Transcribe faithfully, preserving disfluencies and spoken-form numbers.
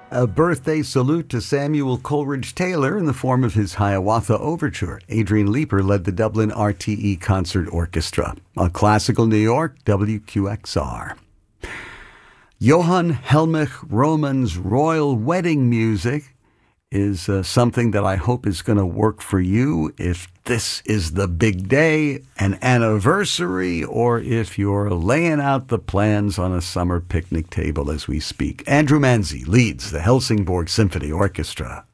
A birthday salute to Samuel Coleridge Taylor in the form of his Hiawatha Overture. Adrian Leeper led the Dublin R T E Concert Orchestra. On Classical New York, W Q X R. Johann Helmich Roman's Royal Wedding Music is uh, something that I hope is going to work for you if this is the big day, an anniversary, or if you're laying out the plans on a summer picnic table as we speak. Andrew Manzi leads the Helsingborg Symphony Orchestra.